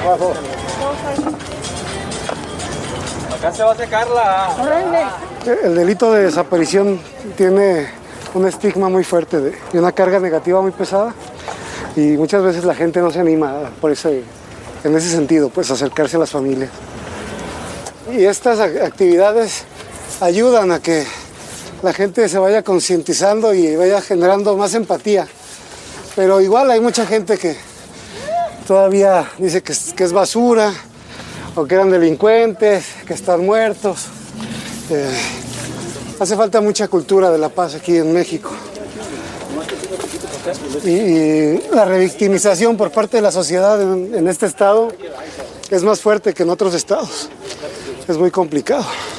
Acá se va a secar la... El delito de desaparición tiene un estigma muy fuerte y una carga negativa muy pesada, y muchas veces la gente no se anima en ese sentido, pues acercarse a las familias. Y estas actividades ayudan a que la gente se vaya concientizando y vaya generando más empatía. Pero igual hay mucha gente que todavía dice que es basura, o que eran delincuentes, que están muertos. Hace falta mucha cultura de la paz aquí en México. Y la revictimización por parte de la sociedad en este estado es más fuerte que en otros estados. Es muy complicado.